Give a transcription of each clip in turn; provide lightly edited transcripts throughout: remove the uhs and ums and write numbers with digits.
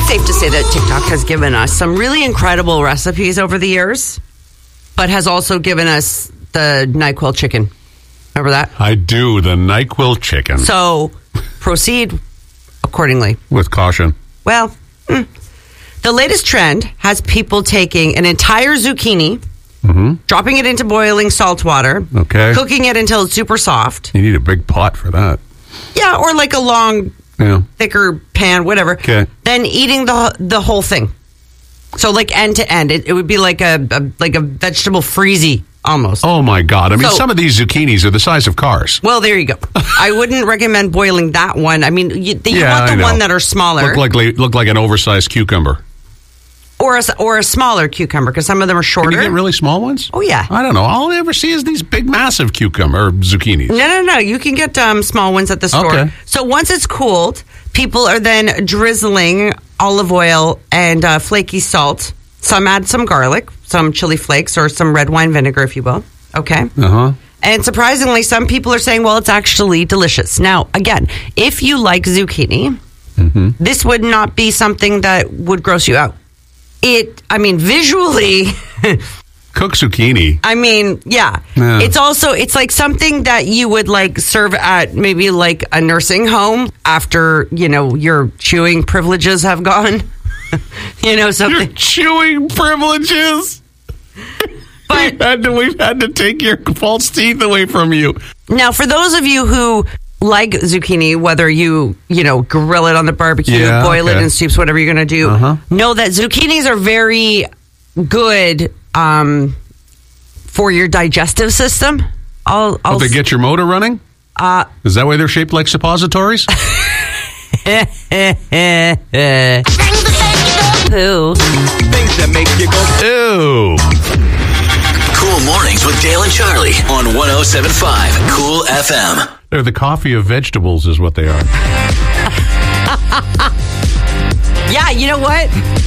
safe to say that TikTok has given us some really incredible recipes over the years, but has also given us the NyQuil chicken. Remember that? I do, the NyQuil chicken. So proceed accordingly. With caution. Well, the latest trend has people taking an entire zucchini, dropping it into boiling salt water, cooking it until it's super soft. You need a big pot for that. Yeah, or like a long, thicker pan, whatever. Okay. Then eating the whole thing. So like end to end, it would be like a vegetable freezy almost. Oh my God! I mean, some of these zucchinis are the size of cars. Well, there you go. I wouldn't recommend boiling that one. I mean, you want the one that are smaller. Look like an oversized cucumber. Or a smaller cucumber, because some of them are shorter. Can you get really small ones? Oh, yeah. I don't know. All I ever see is these big, massive cucumber or zucchinis. No. You can get small ones at the store. Okay. So once it's cooled, people are then drizzling olive oil and flaky salt. Some add some garlic, some chili flakes, or some red wine vinegar, if you will. Okay? Uh-huh. And surprisingly, some people are saying, well, it's actually delicious. Now, again, if you like zucchini, this would not be something that would gross you out. Visually... Cooked zucchini. I mean, yeah. It's like something that you would like serve at maybe like a nursing home after, your chewing privileges have gone. Something. Your chewing privileges? But we've had to take your false teeth away from you. Now, for those of you who like zucchini, whether you grill it on the barbecue, boil it in soups, whatever you're going to do, know that zucchinis are very good for your digestive system. They get your motor running? Is that why they're shaped like suppositories? Poo. Things that make you go, ew. Cool Mornings with Dale and Charlie on 107.5 Cool FM. They're the coffee of vegetables is what they are. Yeah, you know what?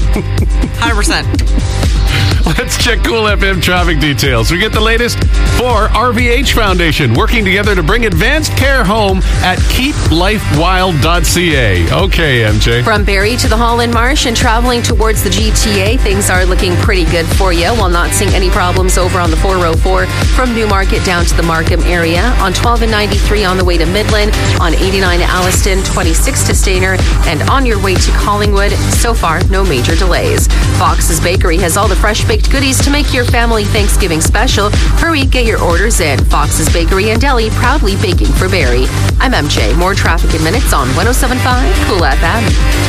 100%. Let's check Cool FM traffic details. We get the latest for RVH Foundation, working together to bring advanced care home at keeplifewild.ca. Okay, MJ. From Barrie to the Holland Marsh and traveling towards the GTA, things are looking pretty good for you, while not seeing any problems over on the 404 from Newmarket down to the Markham area, on 12 and 93 on the way to Midland, on 89 to Alliston, 26 to Stayner, and on your way to Collingwood. So far, no major delays. Fox's Bakery has all the fresh baked goodies to make your family Thanksgiving special. Hurry, get your orders in. Fox's Bakery and Deli, proudly baking for Barrie. I'm MJ. More traffic in minutes on 107.5 Cool FM.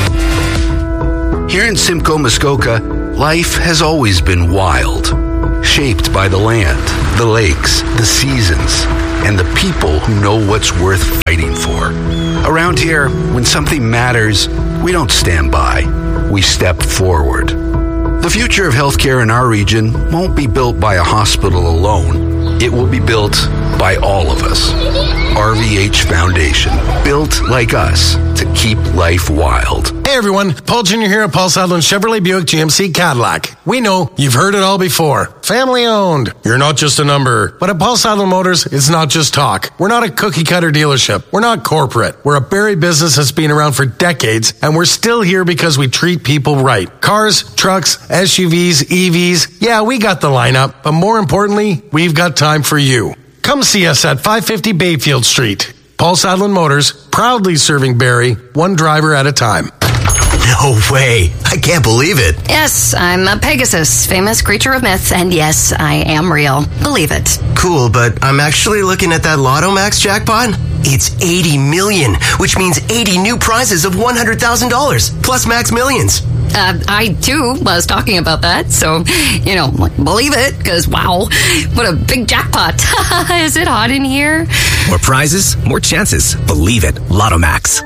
Here in Simcoe, Muskoka, life has always been wild. Shaped by the land, the lakes, the seasons, and the people who know what's worth fighting for. Around here, when something matters, we don't stand by. We step forward. The future of healthcare in our region won't be built by a hospital alone. It will be built by all of us. RVH Foundation, built like us to keep life wild. Hey everyone, Paul Jr. here at Paul Sadlin Chevrolet Buick GMC Cadillac. We know you've heard it all before. Family owned. You're not just a number. But at Paul Sadlin Motors, it's not just talk. We're not a cookie cutter dealership. We're not corporate. We're a Barrie business that's been around for decades, and we're still here because we treat people right. Cars, trucks, SUVs, EVs. Yeah, we got the lineup, but more importantly, we've got time for you. Come see us at 550 Bayfield Street. Paul Sadlin Motors, proudly serving Barrie, one driver at a time. No way. I can't believe it. Yes, I'm a Pegasus, famous creature of myth, and yes, I am real. Believe it. Cool, but I'm actually looking at that Lotto Max jackpot. It's 80 million, which means 80 new prizes of $100,000, plus Max Millions. I, too, was talking about that, so, believe it, because, wow, what a big jackpot. Is it hot in here? More prizes, more chances. Believe it. Lotto Max.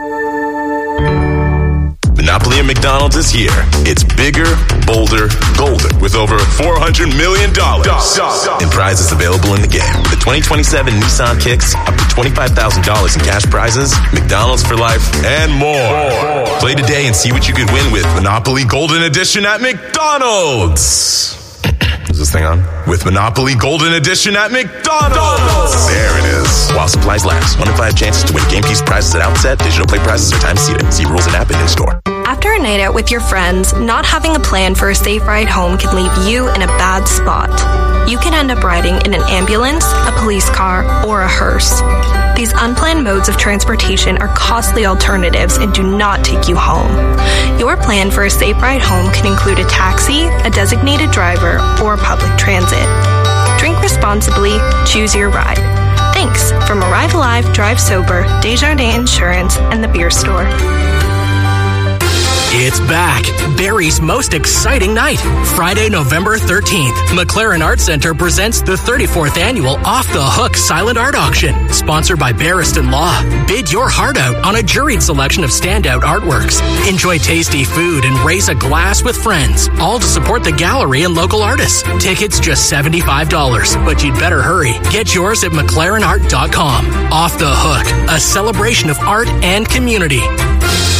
Monopoly at McDonald's is here. It's bigger, bolder, golden, with over $400 million in prizes available in the game. The 2027 Nissan Kicks, up to $25,000 in cash prizes, McDonald's for life, and more. Play today and see what you could win with Monopoly Golden Edition at McDonald's. Is this thing on? With Monopoly Golden Edition at McDonald's. There it is. While supplies last. 1 in 5 chances to win game piece prizes at outset. Digital play prizes are time seated. See rules and app in store. After a night out with your friends, not having a plan for a safe ride home can leave you in a bad spot. You can end up riding in an ambulance, a police car, or a hearse. These unplanned modes of transportation are costly alternatives and do not take you home. Your plan for a safe ride home can include a taxi, a designated driver, or public transit. Drink responsibly, choose your ride. Thanks from Arrive Alive, Drive Sober, Desjardins Insurance, and the Beer Store. It's back. Barrie's most exciting night. Friday, November 13th. McLaren Art Center presents the 34th annual Off the Hook Silent Art Auction. Sponsored by Barriston Law. Bid your heart out on a juried selection of standout artworks. Enjoy tasty food and raise a glass with friends. All to support the gallery and local artists. Tickets just $75. But you'd better hurry. Get yours at McLarenart.com. Off the Hook. A celebration of art and community.